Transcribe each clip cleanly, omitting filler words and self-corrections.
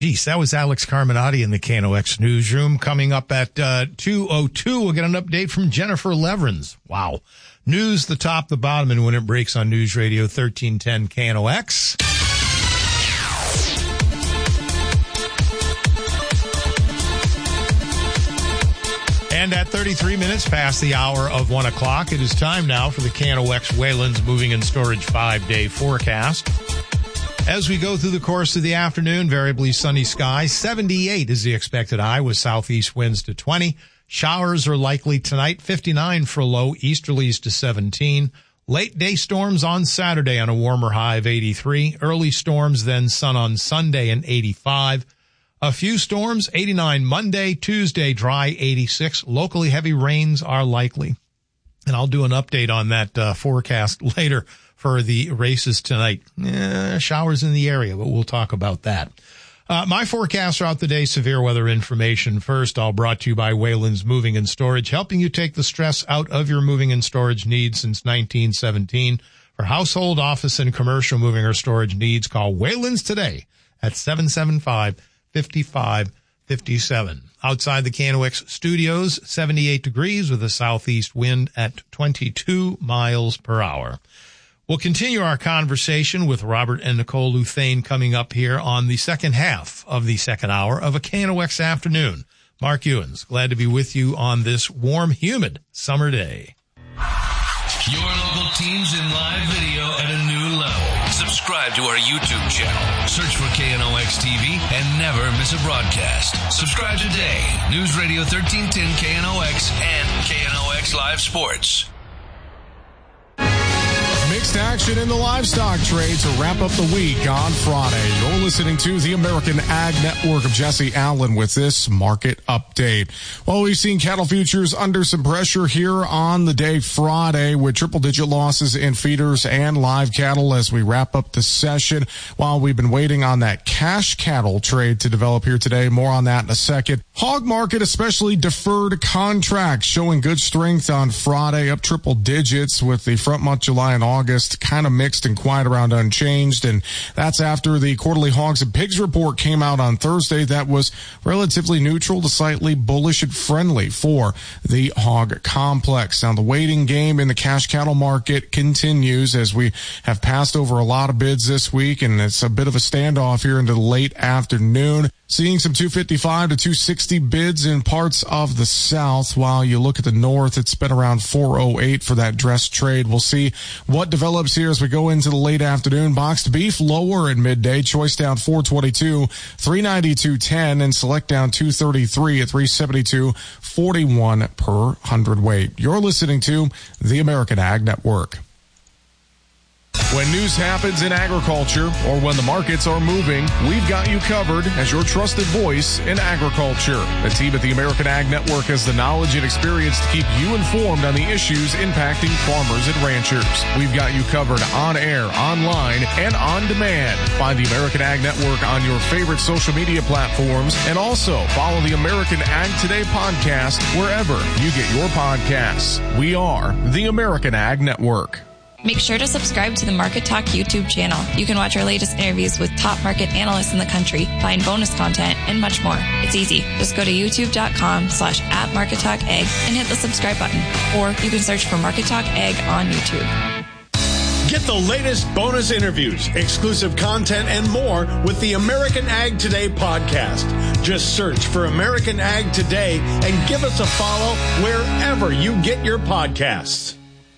Geez, that was Alex Carminati in the KNOX newsroom. Coming up at 2:02, we'll get an update from Jennifer Leverins. Wow. News, the top, the bottom, and when it breaks on News Radio 1310 KNOX. And at 33 minutes past the hour of 1 o'clock, it is time now for the KNOX Wayland's Moving and Storage 5-day forecast. As we go through the course of the afternoon, variably sunny skies. 78 is the expected high with southeast winds to 20. Showers are likely tonight. 59 for low, easterlies to 17. Late day storms on Saturday on a warmer high of 83. Early storms, then sun on Sunday and 85. A few storms, 89 Monday, Tuesday, dry 86. Locally heavy rains are likely. And I'll do an update on that forecast later for the races tonight. Showers in the area, but we'll talk about that. My forecast throughout the day, severe weather information first, all brought to you by Wayland's Moving and Storage, helping you take the stress out of your moving and storage needs since 1917. For household, office, and commercial moving or storage needs, call Wayland's today at 775-5557. Outside the KNOX studios, 78 degrees with a southeast wind at 22 miles per hour. We'll continue our conversation with Robert and Nicole Luthane coming up here on the second half of the second hour of a KNOX afternoon. Mark Ewens, glad to be with you on this warm, humid summer day. Your local teams in live video at a new level. Subscribe to our YouTube channel. Search for KNOX TV and never miss a broadcast. Subscribe today. News Radio 1310 KNOX and KNOX Live Sports. Mixed action in the livestock trade to wrap up the week on Friday. You're listening to the American Ag Network of Jesse Allen with this market update. Well, we've seen cattle futures under some pressure here on the day Friday with triple-digit losses in feeders and live cattle as we wrap up the session while we've been waiting on that cash cattle trade to develop here today. More on that in a second. Hog market, especially deferred contracts, showing good strength on Friday, up triple digits with the front month July and August kind of mixed and quiet around unchanged. And that's after the quarterly hogs and pigs report came out on Thursday. That was relatively neutral to slightly bullish and friendly for the hog complex. Now the waiting game in the cash cattle market continues as we have passed over a lot of bids this week, and it's a bit of a standoff here into the late afternoon. Seeing some 255 to 260 bids in parts of the south. While you look at the north, it's been around 408 for that dress trade. We'll see what develops here as we go into the late afternoon. Boxed beef lower at midday. Choice down 422, 392.10, and select down 233 at 372.41 per hundredweight. You're listening to the American Ag Network. When news happens in agriculture or when the markets are moving, we've got you covered as your trusted voice in agriculture. The team at the American Ag Network has the knowledge and experience to keep you informed on the issues impacting farmers and ranchers. We've got you covered on air, online, and on demand. Find the American Ag Network on your favorite social media platforms, and also follow the American Ag Today podcast wherever you get your podcasts. We are the American Ag Network. Make sure to subscribe to the Market Talk YouTube channel. You can watch our latest interviews with top market analysts in the country, find bonus content, and much more. It's easy. Just go to youtube.com/@MarketTalkAg and hit the subscribe button. Or you can search for Market Talk Ag on YouTube. Get the latest bonus interviews, exclusive content, and more with the American Ag Today podcast. Just search for American Ag Today and give us a follow wherever you get your podcasts.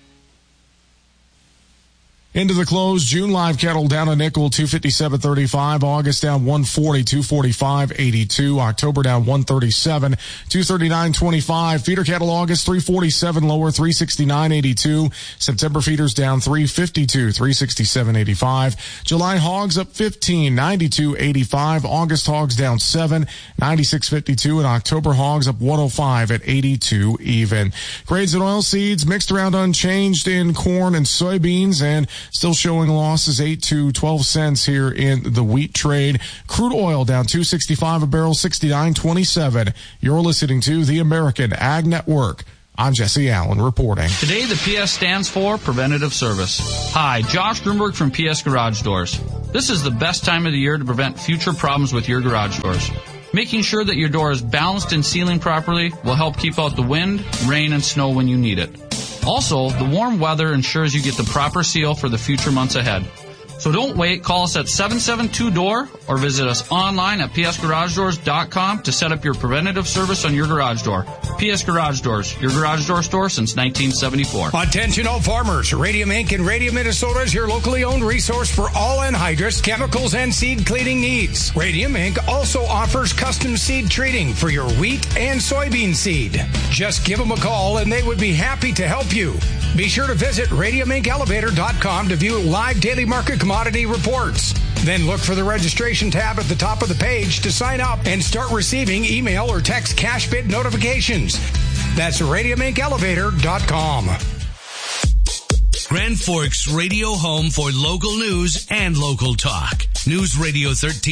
Into the close, June live cattle down a nickel, 257.35. August down 140, 245.82. October down 137, 239.25. Feeder cattle August 347 lower, 369.82. September feeders down 352, 367.85. July hogs up 15, 92.85. August hogs down 7, 96.52. And October hogs up 105 at 82 even. Grades and oil seeds mixed around unchanged in corn and soybeans, and still showing losses 8 to 12 cents here in the wheat trade. Crude oil down $2.65 a barrel, 69.27. You're listening to the American Ag Network. I'm Jesse Allen reporting. Today, the PS stands for Preventative Service. Hi, Josh Grunberg from PS Garage Doors. This is the best time of the year to prevent future problems with your garage doors. Making sure that your door is balanced and sealing properly will help keep out the wind, rain, and snow when you need it. Also, the warm weather ensures you get the proper seal for the future months ahead. So don't wait. Call us at 772-DOOR or visit us online at psgaragedoors.com to set up your preventative service on your garage door. PS Garage Doors, your garage door store since 1974. Attention all farmers. Radium Inc. in Radium, Minnesota is your locally owned resource for all anhydrous, chemicals, and seed cleaning needs. Radium Inc. also offers custom seed treating for your wheat and soybean seed. Just give them a call and they would be happy to help you. Be sure to visit radiumincelevator.com to view live daily market commodity reports. Then look for the registration tab at the top of the page to sign up and start receiving email or text cash bid notifications. That's radiumincelevator.com. Grand Forks Radio home for local news and local talk. News Radio 13.